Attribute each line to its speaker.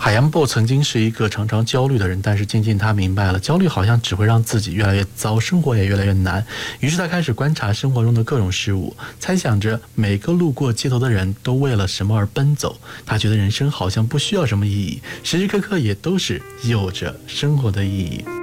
Speaker 1: 海洋波曾经是一个常常焦虑的人，但是渐渐他明白了，焦虑好像只会让自己越来越糟，生活也越来越难。于是他开始观察生活中的各种事物，猜想着每个路过街头的人都为了什么而奔走。他觉得人生好像不需要什么意义，时时刻刻也都是有着生活的意义。